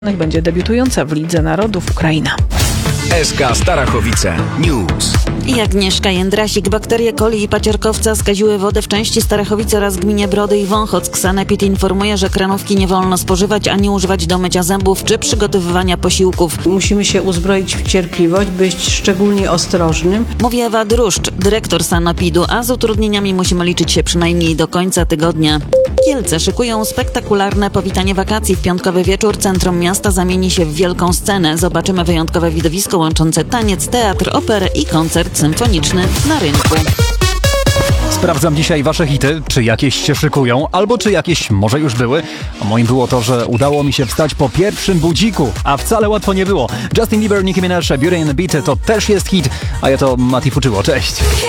Będzie debiutująca w Lidze Narodów Ukraina. SK Starachowice News. I Agnieszka Jędrasik. Bakterie coli i paciorkowca skaziły wodę w części Starachowic oraz gminie Brody i Wąchock. Sanepid informuje, że kranówki nie wolno spożywać ani używać do mycia zębów czy przygotowywania posiłków. Musimy się uzbroić w cierpliwość, być szczególnie ostrożnym. Mówi Ewa Druszcz, dyrektor Sanepidu, a z utrudnieniami musimy liczyć się przynajmniej do końca tygodnia. Kielce szykują spektakularne powitanie wakacji. W piątkowy wieczór centrum miasta zamieni się w wielką scenę. Zobaczymy wyjątkowe widowisko łączące taniec, teatr, operę i koncert symfoniczny na rynku. Sprawdzam dzisiaj wasze hity, czy jakieś się szykują, albo czy jakieś może już były. A moim było to, że udało mi się wstać po pierwszym budziku, a wcale łatwo nie było. Justin Bieber, Nicki Minaj, Beauty and the Beat to też jest hit, a ja to Mati Fuczyło. Cześć!